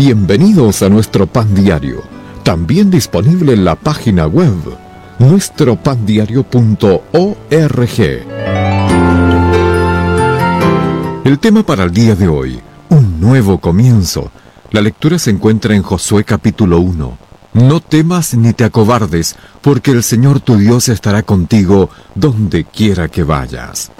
Bienvenidos a nuestro Pan Diario, también disponible en la página web nuestropandiario.org. El tema para el día de hoy, un nuevo comienzo. La lectura se encuentra en Josué capítulo 1. No temas ni te acobardes, porque el Señor tu Dios estará contigo donde quiera que vayas.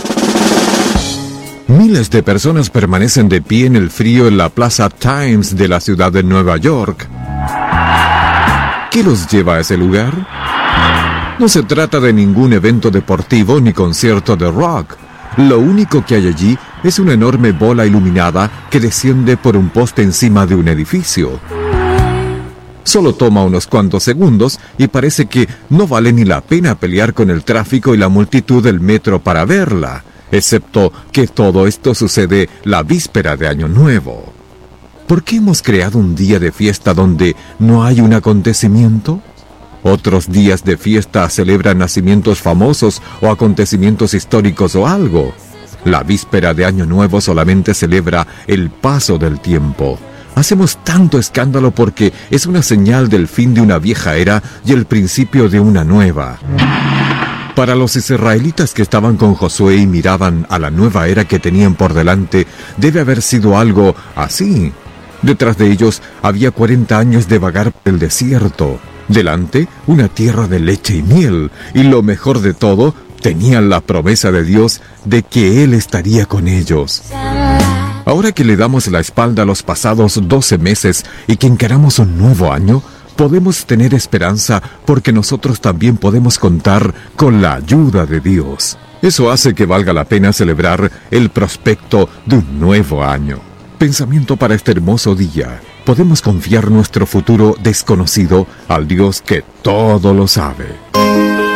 Miles de personas permanecen de pie en el frío en la Plaza Times de la ciudad de Nueva York. ¿Qué los lleva a ese lugar? No se trata de ningún evento deportivo ni concierto de rock. Lo único que hay allí es una enorme bola iluminada que desciende por un poste encima de un edificio. Solo toma unos cuantos segundos y parece que no vale ni la pena pelear con el tráfico y la multitud del metro para verla, excepto que todo esto sucede la víspera de Año Nuevo. ¿Por qué hemos creado un día de fiesta donde no hay un acontecimiento? Otros días de fiesta celebran nacimientos famosos o acontecimientos históricos o algo. La víspera de Año Nuevo solamente celebra el paso del tiempo. Hacemos tanto escándalo porque es una señal del fin de una vieja era y el principio de una nueva. Para los israelitas que estaban con Josué y miraban a la nueva era que tenían por delante, debe haber sido algo así. Detrás de ellos había 40 años de vagar por el desierto. Delante, una tierra de leche y miel. Y lo mejor de todo, tenían la promesa de Dios de que Él estaría con ellos. Ahora que le damos la espalda a los pasados 12 meses y que encaramos un nuevo año, podemos tener esperanza porque nosotros también podemos contar con la ayuda de Dios. Eso hace que valga la pena celebrar el prospecto de un nuevo año. Pensamiento para este hermoso día. Podemos confiar nuestro futuro desconocido al Dios que todo lo sabe.